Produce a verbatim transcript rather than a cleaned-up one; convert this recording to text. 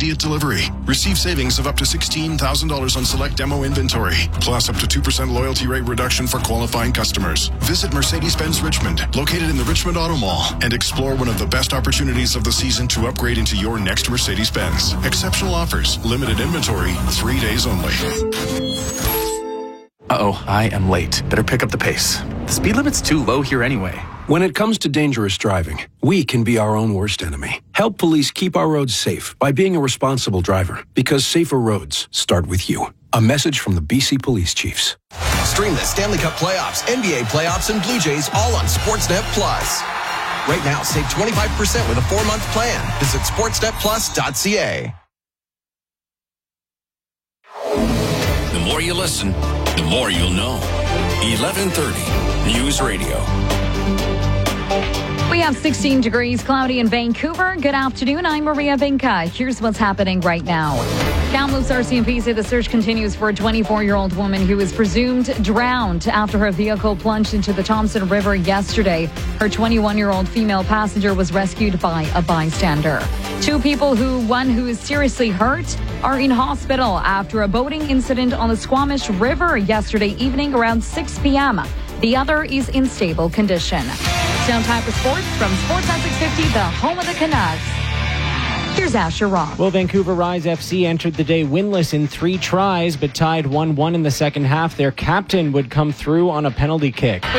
immediate delivery. Receive savings of up to sixteen thousand dollars on select demo inventory, plus up to two percent loyalty rate reduction for qualifying customers. Visit Mercedes-Benz Richmond, located in the Richmond Auto Mall, and explore one of the best opportunities of the season to upgrade into your next Mercedes-Benz. Exceptional offers, limited inventory, three days only. Uh-oh, I am late. Better pick up the pace. The speed limit's too low here anyway. When it comes to dangerous driving, we can be our own worst enemy. Help police keep our roads safe by being a responsible driver, because safer roads start with you. A message from the B C Police Chiefs. Stream the Stanley Cup playoffs, N B A playoffs, and Blue Jays all on Sportsnet Plus. Right now, save twenty-five percent with a four-month plan. Visit sportsnet plus dot c a. The more you listen, the more you'll know. eleven thirty News Radio. We have sixteen degrees, cloudy in Vancouver. Good afternoon. I'm Maria Binka. Here's what's happening right now. Kamloops R C M P say the search continues for a twenty-four-year-old woman who was presumed drowned after her vehicle plunged into the Thompson River yesterday. Her twenty-one-year-old female passenger was rescued by a bystander. Two people who, one who is seriously hurt, are in hospital after a boating incident on the Squamish River yesterday evening around six p.m. The other is in stable condition. It's now time for sports from Sportsnet six fifty, the home of the Canucks. Here's Asher Rock. Well, Vancouver Rise F C entered the day winless in three tries, but tied one one in the second half. Their captain would come through on a penalty kick.